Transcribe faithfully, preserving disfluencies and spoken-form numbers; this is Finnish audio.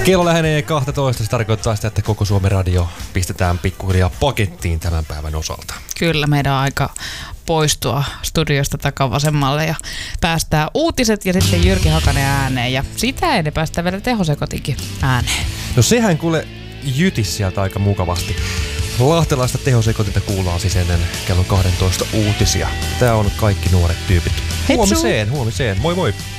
Kello lähenee kaksitoista, se tarkoittaa sitä, että koko Suomen radio pistetään pikkuhiljaa pakettiin tämän päivän osalta. Kyllä, meidän on aika poistua studiosta takavasemmalle ja päästää uutiset ja sitten Jyrki Hakanen ääneen ja sitä ennen päästään vielä tehosekotinkin ääneen. No sehän kuule jytis sieltä aika mukavasti. Lahtelaista tehosekotinta kuullaan siis ennen kello kaksitoista uutisia. Tää on kaikki nuoret tyypit. Huomiseen, huomiseen. Moi moi!